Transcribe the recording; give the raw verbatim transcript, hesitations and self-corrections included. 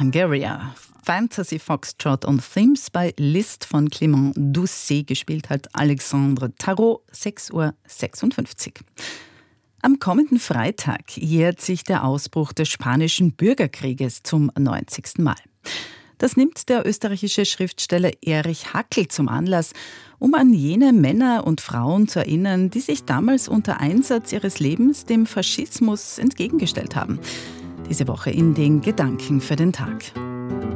Pangaria. Fantasy Foxtrot on Themes bei Liszt von Clément Doucet, gespielt hat Alexandre Tarot, sechs Uhr sechsundfünfzig. Am kommenden Freitag jährt sich der Ausbruch des Spanischen Bürgerkrieges zum neunzigsten Mal. Das nimmt der österreichische Schriftsteller Erich Hackel zum Anlass, um an jene Männer und Frauen zu erinnern, die sich damals unter Einsatz ihres Lebens dem Faschismus entgegengestellt haben. Diese Woche in den Gedanken für den Tag.